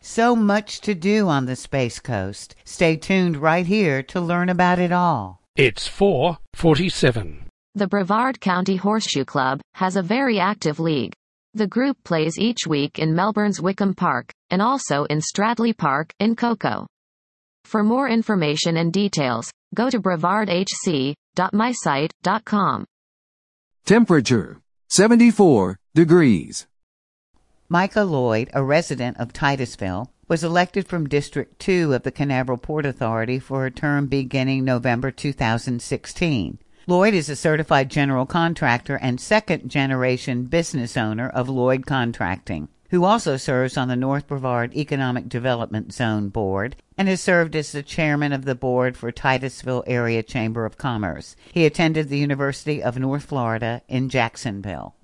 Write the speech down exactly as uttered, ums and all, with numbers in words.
So much to do on the Space Coast. Stay tuned right here to learn about it all. It's four forty-seven. The Brevard County Horseshoe Club has a very active league. The group plays each week in Melbourne's Wickham Park, and also in Stradley Park, in Cocoa. For more information and details, go to brevard h c dot my site dot com. Temperature, seventy-four degrees. Micah Lloyd, a resident of Titusville, was elected from District two of the Canaveral Port Authority for a term beginning November two thousand sixteen. Lloyd is a certified general contractor and second-generation business owner of Lloyd Contracting, who also serves on the North Brevard Economic Development Zone Board and has served as the chairman of the board for Titusville Area Chamber of Commerce. He attended the University of North Florida in Jacksonville.